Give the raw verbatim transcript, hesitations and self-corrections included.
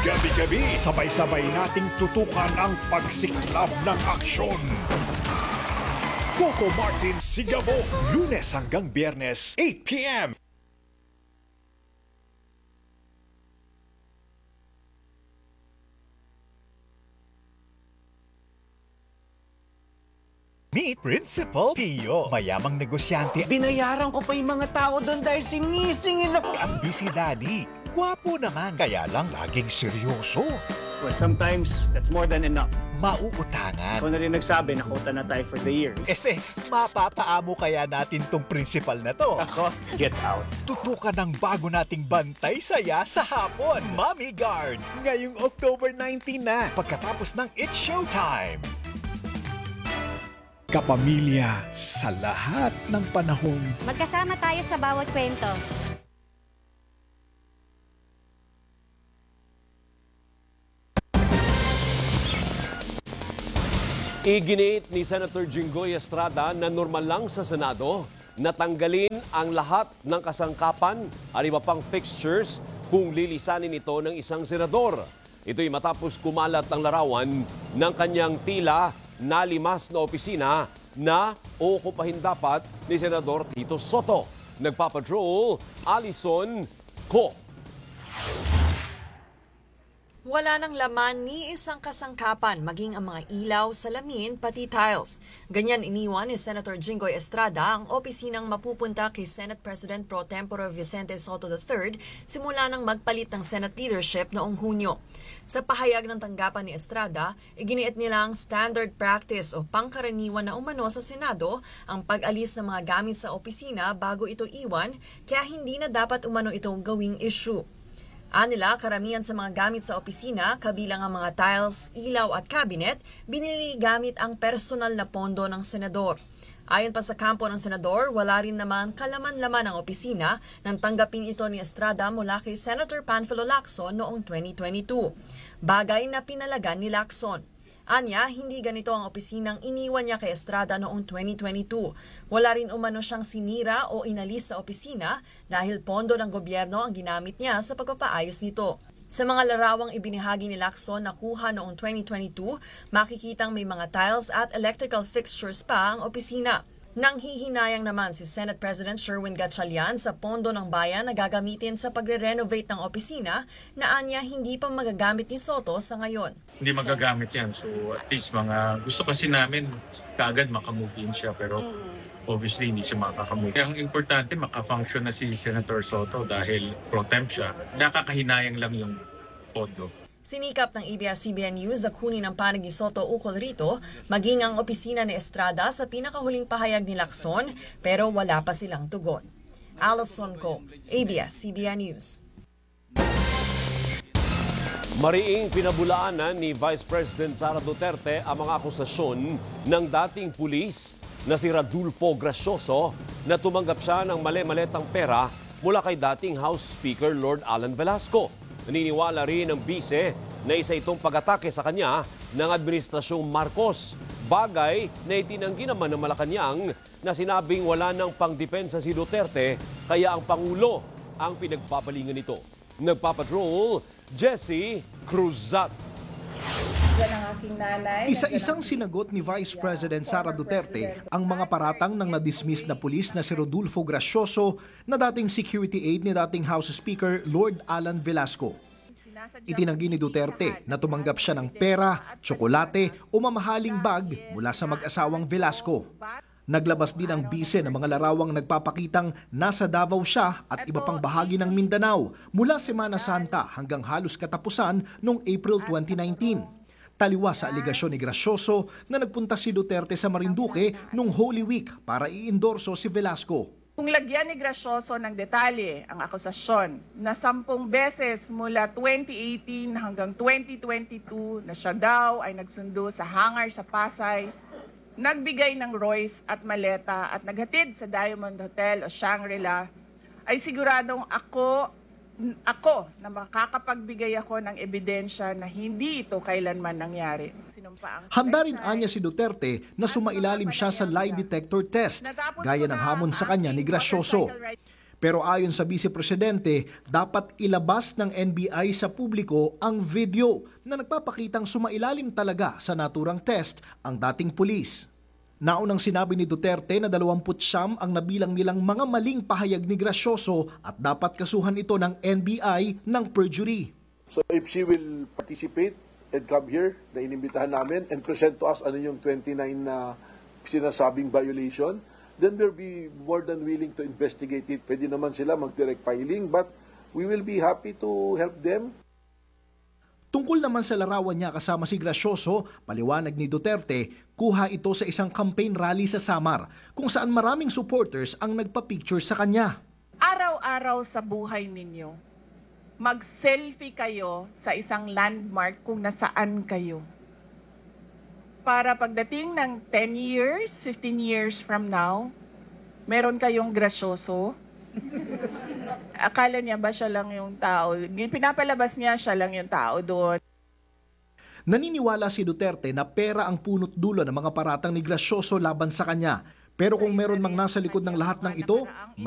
Gabi-gabi, sabay-sabay nating tutukan ang pagsiklab ng aksyon. Coco Martin Sigabo, Lunes hanggang Biyernes, eight p m Meet Principal Pio, mayamang negosyante. Binayaran ko pa yung mga tao doon dahil sinisingil ako. Ang busy daddy. Gwapo naman, kaya lang laging seryoso. Well, sometimes, that's more than enough. Mauutangan. Ako na rin nagsabi, nakuta na tayo for the year. Este, mapapaamo kaya natin tong principal na to. Ako, get out. Tutukan ng bago nating bantay saya sa hapon. Mommy Guard, ngayong October nineteenth na, pagkatapos ng It's Showtime. Kapamilya sa lahat ng panahon. Magkasama tayo sa bawat kwento. Iginiit ni Senator Jinggoy Estrada na normal lang sa Senado na tanggalin ang lahat ng kasangkapan at iba pang fixtures kung lilisanin ito ng isang senador. Ito'y matapos kumalat ang larawan ng kanyang tila nalimas na opisina na uukupahin dapat ni Senador Tito Soto. Nagpapatrol, Alison Ko. Wala nang laman ni isang kasangkapan, maging ang mga ilaw, salamin, pati tiles. Ganyan iniwan ni Senator Jinggoy Estrada ang opisinang mapupunta kay Senate President Pro Tempore Vicente Soto the third simula nang magpalit ng Senate leadership noong Hunyo. Sa pahayag ng tanggapan ni Estrada, iginiit nilang standard practice o pangkaraniwan na umano sa Senado ang pag-alis ng mga gamit sa opisina bago ito iwan, kaya hindi na dapat umano itong gawing issue. Anila, karamihan sa mga gamit sa opisina, kabilang ang mga tiles, ilaw at cabinet, binili gamit ang personal na pondo ng senador. Ayon pa sa kampo ng senador, wala rin naman kalaman-laman ang opisina nang tanggapin ito ni Estrada mula kay Senator Panfilo Lacson noong twenty twenty-two. Bagay na pinalagan ni Lacson. Anya, hindi ganito ang opisinang iniwan niya kay Estrada noong twenty twenty-two. Wala rin umano siyang sinira o inalis sa opisina dahil pondo ng gobyerno ang ginamit niya sa pagpapaayos nito. Sa mga larawang ibinahagi ni Lacson na kuha noong twenty twenty-two, makikitang may mga tiles at electrical fixtures pa ang opisina. Nang hihinayang naman si Senate President Sherwin Gatchalian sa pondo ng bayan na gagamitin sa pagre-renovate ng opisina na anya hindi pa magagamit ni Soto sa ngayon. Hindi magagamit yan. So at least mga gusto kasi namin kaagad makamove in siya pero obviously hindi siya makakamove. Ang importante makafunction na si Senator Soto dahil pro temp siya. Nakakahinayang lang yung pondo. Sinikap ng A B S C B N News na kunin ang panig ni Soto ukol rito, maging ang opisina ni Estrada sa pinakahuling pahayag ni Lacson, pero wala pa silang tugon. Alison Ko, A B S C B N News. Mariing pinabulaanan ni Vice President Sara Duterte ang mga akusasyon ng dating pulis na si Radulfo Gracioso na tumanggap siya ng mali-maletang pera mula kay dating House Speaker Lord Alan Velasco. Naniniwala rin ng bise na isa itong pag-atake sa kanya ng Administrasyong Marcos. Bagay na itinanggi naman ng Malacanang na sinabing wala ng pangdepensa si Duterte kaya ang Pangulo ang pinagpapalingan nito. Nagpapatrol, Jessie Cruzat. Isa-isang sinagot ni Vice President Sara Duterte ang mga paratang ng na-dismiss na pulis na si Rodulfo Gracioso na dating security aide ni dating House Speaker Lord Alan Velasco. Itinanggi ni Duterte na tumanggap siya ng pera, tsokolate o mamahaling bag mula sa mag-asawang Velasco. Naglabas din ang bise ng mga larawang nagpapakitang nasa Davao siya at iba pang bahagi ng Mindanao mula Semana Santa hanggang halos katapusan noong April twenty nineteen. Taliwa sa aligasyon ni Gracioso na nagpunta si Duterte sa Marinduque noong Holy Week para i-endorso si Velasco. Kung lagyan ni Gracioso ng detalye ang akusasyon na sampung beses mula twenty eighteen hanggang twenty twenty-two na siya daw ay nagsundo sa hangar sa Pasay, nagbigay ng Royce at maleta at naghatid sa Diamond Hotel o Shangri-La, ay siguradong ako ako na makakapagbigay ako ng ebidensya na hindi ito kailanman nangyari. Handa rin anya si Duterte na sumailalim siya sa lie detector test, gaya ng hamon sa kanya ni Gracioso. Pero ayon sa Vice Presidente, dapat ilabas ng N B I sa publiko ang video na nagpapakitang sumailalim talaga sa naturang test ang dating pulis. Naunang sinabi ni Duterte na dalawampu't siyam ang nabilang nilang mga maling pahayag ni Gracioso at dapat kasuhan ito ng N B I ng perjury. So if she will participate and come here, na inimbitahan namin, and present to us ano yung twenty-nine na sinasabing violation, then we'll be more than willing to investigate it. Pwede naman sila mag-direct filing, but we will be happy to help them. Tungkol naman sa larawan niya kasama si Gracioso, paliwanag ni Duterte, kuha ito sa isang campaign rally sa Samar, kung saan maraming supporters ang nagpa-picture sa kanya. Araw-araw sa buhay ninyo, mag-selfie kayo sa isang landmark kung nasaan kayo. Para pagdating ng ten years, fifteen years from now, meron kayong Gracioso. Akala niya ba siya lang yung tao? Pinapalabas niya siya lang yung tao doon. Naniniwala si Duterte na pera ang punot dulo ng mga paratang ni Gracioso laban sa kanya. Pero kung meron mang nasa likod ng lahat ng ito,